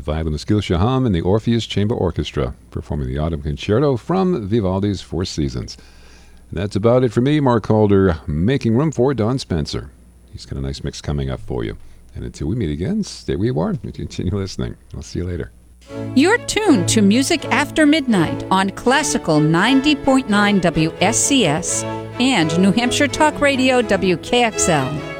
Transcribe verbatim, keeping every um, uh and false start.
Violin Eskil Shaham and the Orpheus Chamber Orchestra performing the Autumn Concerto from Vivaldi's Four Seasons. And that's about it for me, Mark Calder, making room for Don Spencer. He's got a nice mix coming up for you. And until we meet again, stay where you are and continue listening. I'll see you later. You're tuned to Music After Midnight on Classical ninety point nine W S C S and New Hampshire Talk Radio W K X L.